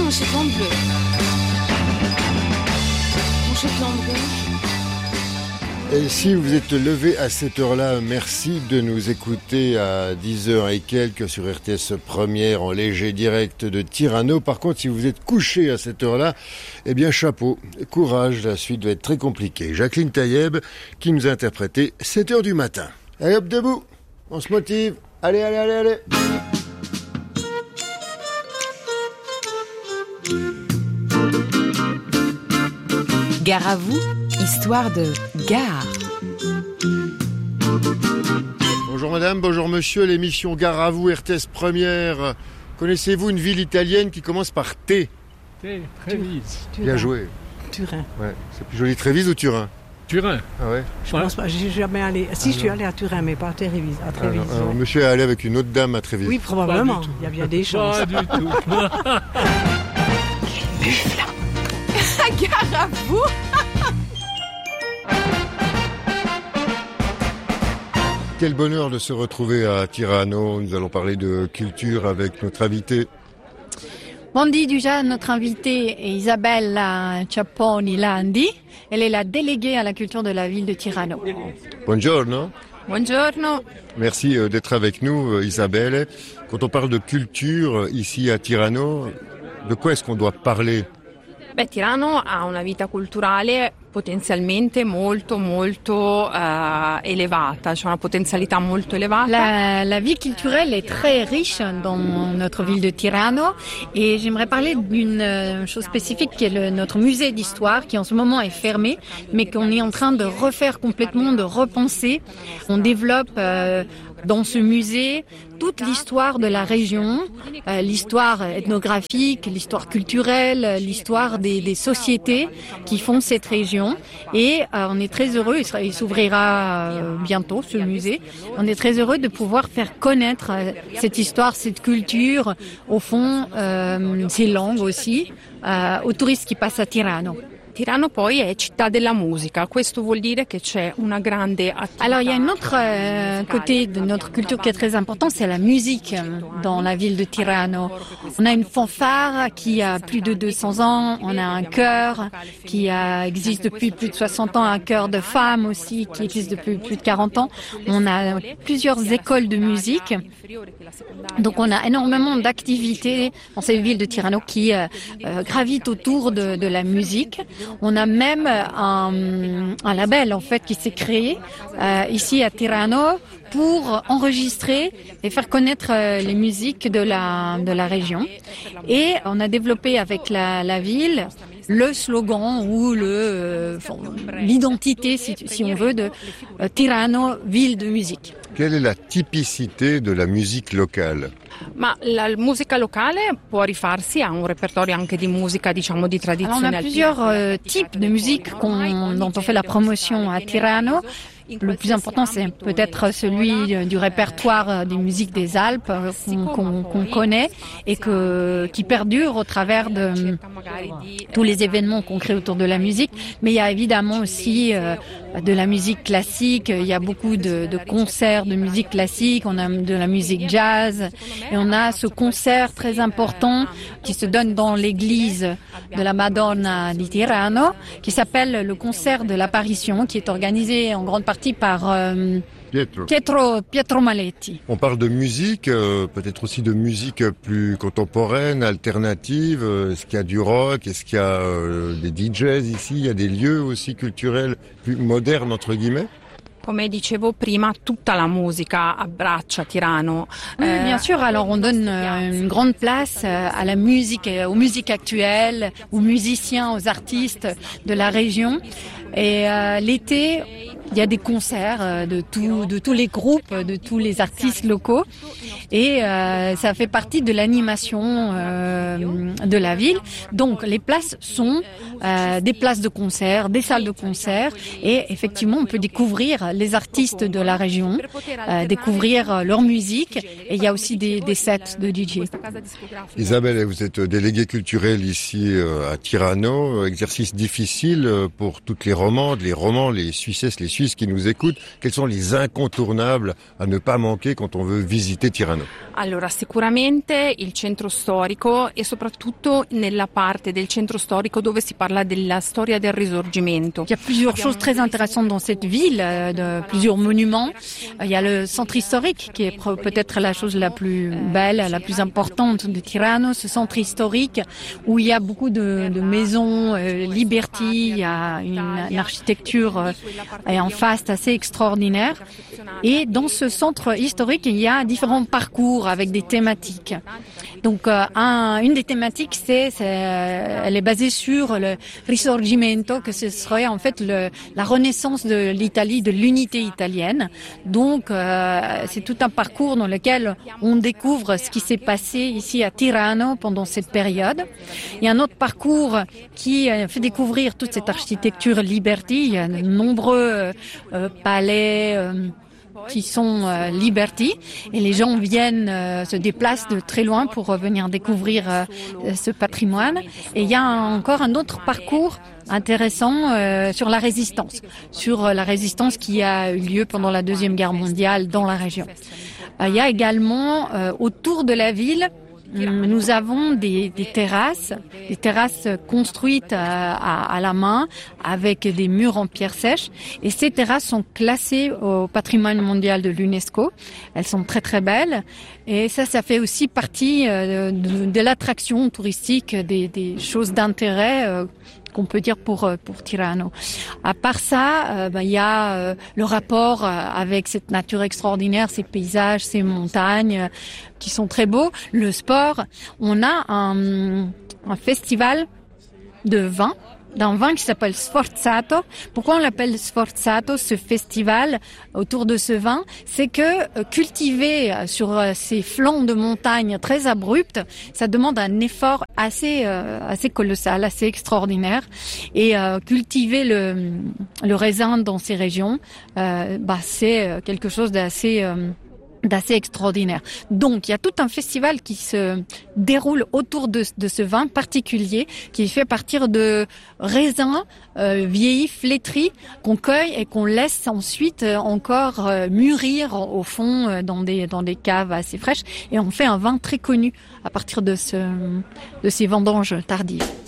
mon Shetland bleu. Mon Shetland rouge. Et si vous êtes levé à cette heure-là, merci de nous écouter à 10h et quelques sur RTS Première en léger direct de Tirano. Par contre, si vous êtes couché à cette heure-là, eh bien chapeau, courage, la suite va être très compliquée. Jacqueline Taïeb qui nous a interprété 7h du matin. Allez hop, debout, on se motive, allez, allez, allez, allez. Gare à vous, histoire de gare. Bonjour madame, bonjour monsieur, l'émission Gare à vous, RTS Première. Connaissez-vous une ville italienne qui commence par T? T, Trévise. Bien joué. Turin. Ouais. C'est plus joli Trévise ou Turin? Turin. Ah ouais? Je pense pas, j'ai jamais allé. Si, je suis allé à Turin, mais pas à Trévise. À Trévise. Alors, monsieur est allé avec une autre dame à Trévise. Oui, probablement. Il y a bien des chances. Pas du tout. Buffle. Gare à vous. Quel bonheur de se retrouver à Tirano. Nous allons parler de culture avec notre invité. Buondì déjà, notre invitée est Isabella Ciapponi Landi. Elle est la déléguée à la culture de la ville de Tirano. Buongiorno. Buongiorno. Merci d'être avec nous, Isabelle. Quand on parle de culture ici à Tirano, de quoi est-ce qu'on doit parler? Tirano ha una vita culturale potenzialmente molto elevata, c'è una potenzialità molto elevata. La vie culturelle est très riche dans notre ville de Tirano et j'aimerais parler d'une chose spécifique qui est notre musée d'histoire qui en ce moment est fermé mais qu'on est en train de refaire complètement, de repenser. On développe dans ce musée toute l'histoire de la région, l'histoire ethnographique, l'histoire culturelle, l'histoire des sociétés qui font cette région. Et on est très heureux, il s'ouvrira bientôt ce musée, on est très heureux de pouvoir faire connaître cette histoire, cette culture, au fond, ces langues aussi, aux touristes qui passent à Tirano. Tirano poi è città della musica, questo vuol dire che c'è una grande attività. Alors il y a un autre côté de notre culture qui est très important, c'est la musique dans la ville de Tirano. On a une fanfare qui a plus de 200 ans, on a un chœur qui existe depuis plus de 60 ans, un chœur de femmes aussi qui existe depuis plus de 40 ans. On a plusieurs écoles de musique. Donc on a énormément d'activités dans cette ville de Tirano qui gravitent autour de la musique. On a même un label en fait qui s'est créé ici à Tirano pour enregistrer et faire connaître les musiques de la région. Et on a développé avec la ville le slogan ou l'identité, si on veut, de Tirano, ville de musique. Quelle est la typicité de la musique locale? Ma la musica locale può rifarsi a un repertorio anche di musica, diciamo, di tradizione. Alors, on a plusieurs types de musique dont on fait la promotion à Tirano. Le plus important, c'est peut-être celui du répertoire des musiques des Alpes qu'on connaît et qui perdure au travers de tous les événements qu'on crée autour de la musique. Mais il y a évidemment aussi de la musique classique. Il y a beaucoup de concerts de musique classique. On a de la musique jazz et on a ce concert très important qui se donne dans l'église de la Madonna di Tirano, qui s'appelle le concert de l'apparition, qui est organisé en grande partie par Pietro Maletti. On parle de musique, peut-être aussi de musique plus contemporaine, alternative. Est-ce qu'il y a du rock? Est-ce qu'il y a des DJs ici? Il y a des lieux aussi culturels plus modernes, entre guillemets? Come dicevo prima, tutta la musica abbraccia Tirano. Oui, bien sûr. Alors, on donne une grande place à la musique, aux musiques actuelles, aux musiciens, aux artistes de la région. Et l'été, il y a des concerts de tous les groupes, de tous les artistes locaux. Et ça fait partie de l'animation de la ville. Donc, les places sont des places de concert, des salles de concert. Et effectivement, on peut découvrir les artistes de la région, découvrir leur musique. Et il y a aussi des sets de DJ. Isabelle, vous êtes déléguée culturelle ici à Tirano. Exercice difficile pour toutes les romandes, les Suissesses, les Suisses qui nous écoutent, quels sont les incontournables à ne pas manquer quand on veut visiter Tirano? Allora, sicuramente il centro storico e soprattutto nella parte del centro storico dove si parla della storia del Risorgimento. Il y a plusieurs choses très intéressantes dans cette ville, plusieurs monuments. Il y a le centre historique qui est peut-être la chose la plus belle, la plus importante de Tirano, ce centre historique où il y a beaucoup de maisons, Liberty, il y a une architecture en face assez extraordinaire. Et dans ce centre historique, il y a différents parcours avec des thématiques. Donc une des thématiques, elle est basée sur le Risorgimento, que ce serait en fait la renaissance de l'Italie, de l'unité italienne. Donc c'est tout un parcours dans lequel on découvre ce qui s'est passé ici à Tirano pendant cette période. Il y a un autre parcours qui fait découvrir toute cette architecture Liberty. Il y a de nombreux palais qui sont Liberty, et les gens viennent se déplacent de très loin pour venir découvrir ce patrimoine. Et il y a encore un autre parcours intéressant sur la résistance qui a eu lieu pendant la Deuxième Guerre mondiale dans la région. Il y a également autour de la ville, nous avons des terrasses construites à la main avec des murs en pierre sèche, et ces terrasses sont classées au patrimoine mondial de l'UNESCO. Elles sont très très belles, et ça fait aussi partie de l'attraction touristique, des choses d'intérêt qu'on peut dire pour Tirano. À part ça, il y a le rapport avec cette nature extraordinaire, ces paysages, ces montagnes qui sont très beaux. Le sport, on a un festival d'un vin qui s'appelle Sforzato. Pourquoi on l'appelle Sforzato, ce festival autour de ce vin? C'est que cultiver sur ces flancs de montagne très abrupts, ça demande un effort assez colossal, assez extraordinaire. Et cultiver le raisin dans ces régions, c'est quelque chose d'assez extraordinaire. Donc, il y a tout un festival qui se déroule autour de ce vin particulier qui est fait à partir de raisins vieillis, flétris, qu'on cueille et qu'on laisse ensuite encore mûrir au fond dans des caves assez fraîches. Et on fait un vin très connu à partir de ces vendanges tardives.